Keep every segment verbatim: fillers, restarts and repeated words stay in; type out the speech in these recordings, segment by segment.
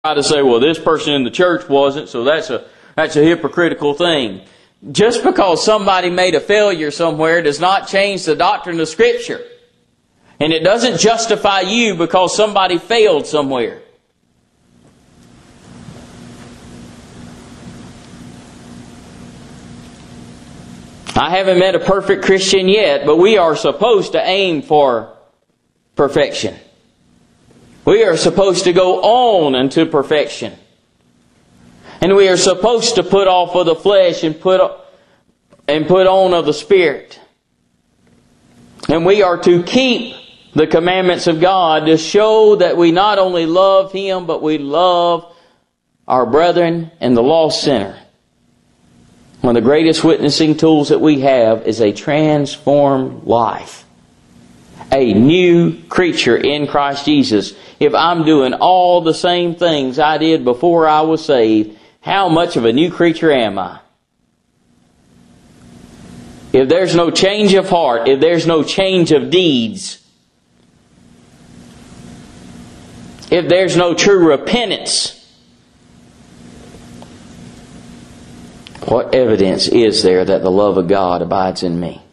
try to say, well, this person in the church wasn't, so that's a that's a hypocritical thing. Just because somebody made a failure somewhere does not change the doctrine of Scripture. And it doesn't justify you because somebody failed somewhere. I haven't met a perfect Christian yet, but we are supposed to aim for perfection. We are supposed to go on unto perfection. And we are supposed to put off of the flesh and put and put on of the Spirit. And we are to keep the commandments of God to show that we not only love Him, but we love our brethren and the lost sinner. One of the greatest witnessing tools that we have is a transformed life. A new creature in Christ Jesus. If I'm doing all the same things I did before I was saved, how much of a new creature am I? If there's no change of heart, if there's no change of deeds, if there's no true repentance, what evidence is there that the love of God abides in me?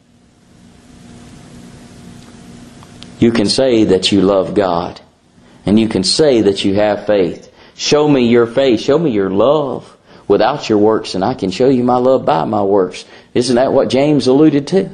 You can say that you love God. And you can say that you have faith. Show me your faith. Show me your love without your works, and I can show you my love by my works. Isn't that what James alluded to?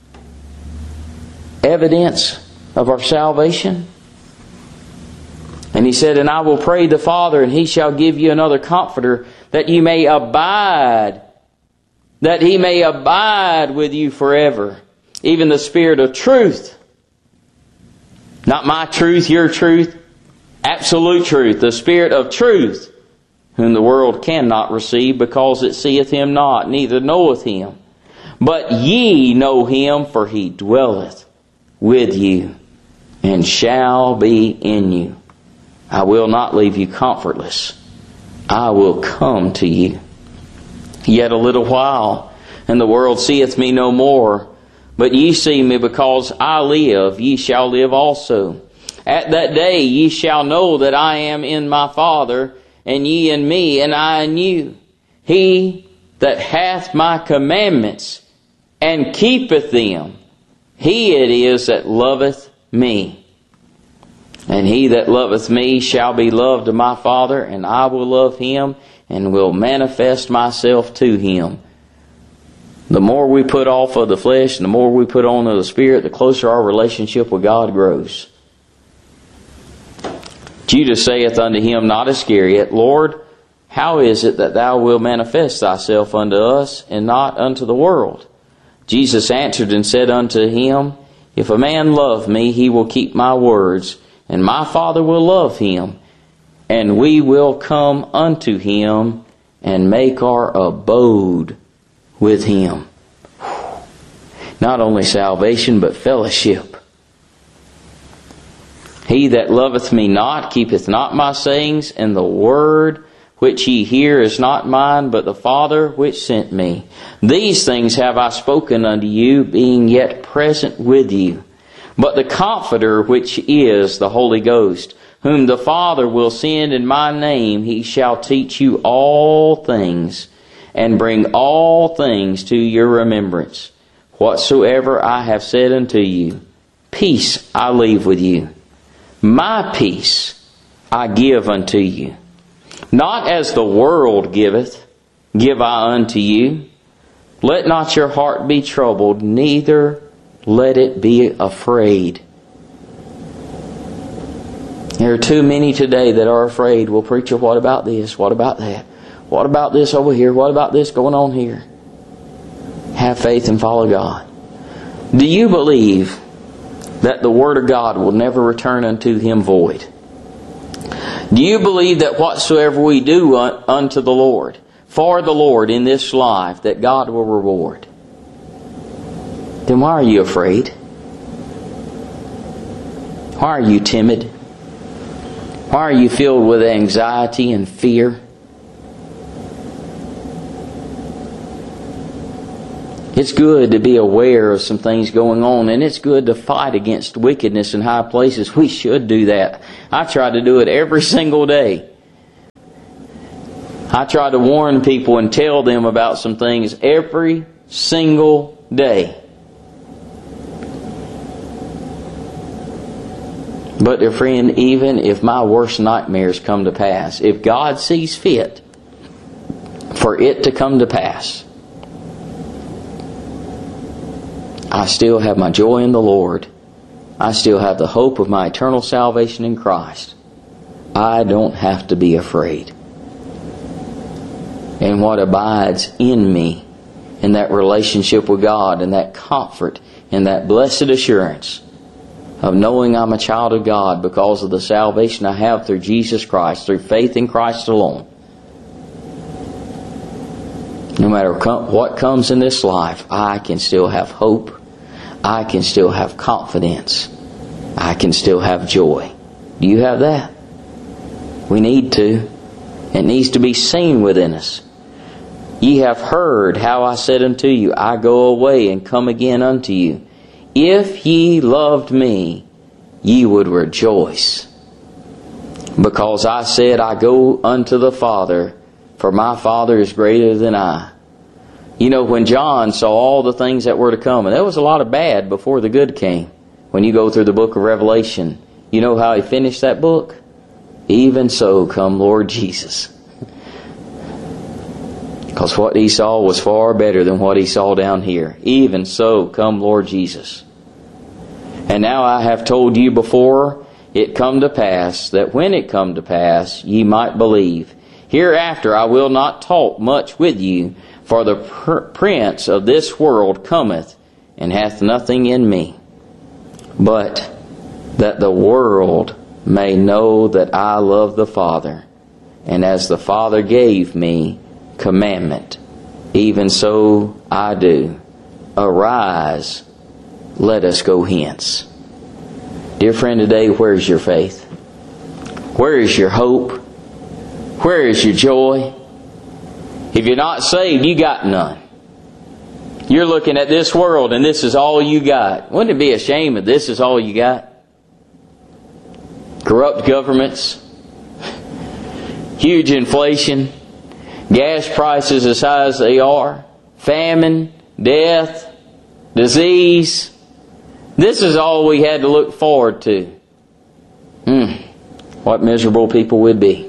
Evidence of our salvation. And he said, and I will pray the Father, and He shall give you another Comforter, that you may abide, that He may abide with you forever. Even the Spirit of truth. Not my truth, your truth. Absolute truth. The Spirit of truth, whom the world cannot receive, because it seeth Him not, neither knoweth Him. But ye know Him, for He dwelleth with you, and shall be in you. I will not leave you comfortless. I will come to you. Yet a little while, and the world seeth me no more. But ye see me, because I live, ye shall live also. At that day ye shall know that I am in my Father, and ye in me, and I in you. He that hath my commandments, and keepeth them, he it is that loveth me. And he that loveth me shall be loved of my Father, and I will love him, and will manifest myself to him. The more we put off of the flesh, and the more we put on of the Spirit, the closer our relationship with God grows. Judas saith unto him, not Iscariot, Lord, how is it that thou wilt manifest thyself unto us, and not unto the world? Jesus answered and said unto him, if a man love me, he will keep my words, and my Father will love him, and we will come unto him, and make our abode with him. Not only salvation, but fellowship. He that loveth me not keepeth not my sayings, and the word which ye hear is not mine, but the Father which sent me. These things have I spoken unto you, being yet present with you. But the Comforter, which is the Holy Ghost, whom the Father will send in my name, He shall teach you all things, and bring all things to your remembrance, whatsoever I have said unto you. Peace I leave with you. My peace I give unto you. Not as the world giveth, give I unto you. Let not your heart be troubled, neither let it be afraid. There are too many today that are afraid. Well, preacher, what about this? What about that? What about this over here? What about this going on here? Have faith and follow God. Do you believe that the Word of God will never return unto Him void? Do you believe that whatsoever we do unto the Lord, for the Lord in this life, that God will reward? Then why are you afraid? Why are you timid? Why are you filled with anxiety and fear? It's good to be aware of some things going on, and it's good to fight against wickedness in high places. We should do that. I try to do it every single day. I try to warn people and tell them about some things every single day. But dear friend, even if my worst nightmares come to pass, if God sees fit for it to come to pass, I still have my joy in the Lord. I still have the hope of my eternal salvation in Christ. I don't have to be afraid. And what abides in me, in that relationship with God, and that comfort, and that blessed assurance of knowing I'm a child of God because of the salvation I have through Jesus Christ, through faith in Christ alone. No matter what comes in this life, I can still have hope. I can still have confidence. I can still have joy. Do you have that? We need to. It needs to be seen within us. Ye have heard how I said unto you, I go away and come again unto you. If ye loved me, ye would rejoice. Because I said, I go unto the Father, for my Father is greater than I. You know, when John saw all the things that were to come, and there was a lot of bad before the good came. When you go through the book of Revelation, you know how he finished that book? Even so come Lord Jesus. Because what he saw was far better than what he saw down here. Even so come Lord Jesus. And now I have told you before it come to pass, that when it come to pass, ye might believe. Hereafter I will not talk much with you, for the pr- prince of this world cometh, and hath nothing in me. But that the world may know that I love the Father, and as the Father gave me commandment, even so I do. Arise, let us go hence. Dear friend, today, where is your faith? Where is your hope? Where is your joy? If you're not saved, you got none. You're looking at this world and this is all you got. Wouldn't it be a shame if this is all you got? Corrupt governments, huge inflation, gas prices as high as they are, famine, death, disease. This is all we had to look forward to. Hmm. What miserable people we'd be.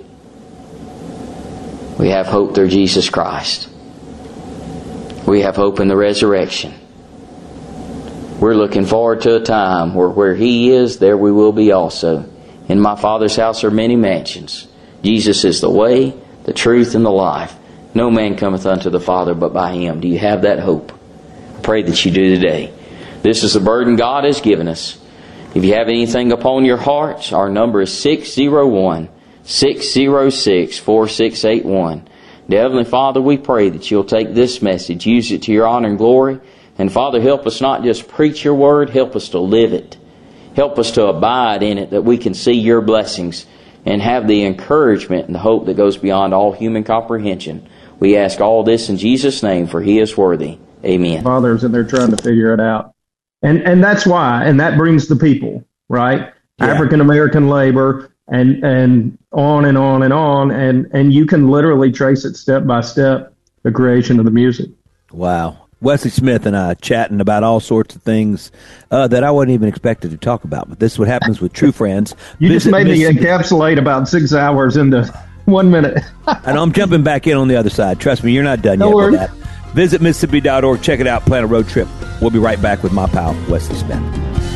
We have hope through Jesus Christ. We have hope in the resurrection. We're looking forward to a time where where He is, there we will be also. In my Father's house are many mansions. Jesus is the way, the truth, and the life. No man cometh unto the Father but by Him. Do you have that hope? I pray that you do today. This is the burden God has given us. If you have anything upon your hearts, our number is six oh one, six oh six, four six eight one. Dear Heavenly Father, we pray that You'll take this message, use it to Your honor and glory. And Father, help us not just preach Your word, help us to live it. Help us to abide in it, that we can see Your blessings and have the encouragement and the hope that goes beyond all human comprehension. We ask all this in Jesus' name, for He is worthy. Amen. Fathers, and they're trying to figure it out. And and that's why, and that brings the people, right? Yeah. African American labor, and and on and on and on, and and you can literally trace it step by step, the creation of the music. Wow. Wesley Smith and I chatting about all sorts of things uh, that I wasn't even expected to talk about. But this is what happens with true friends. You Visit just made me encapsulate about six hours into one minute. And I'm jumping back in on the other side. Trust me, you're not done no yet worries. with that. Visit Mississippi dot org. Check it out. Plan a road trip. We'll be right back with my pal, Wesley Smith.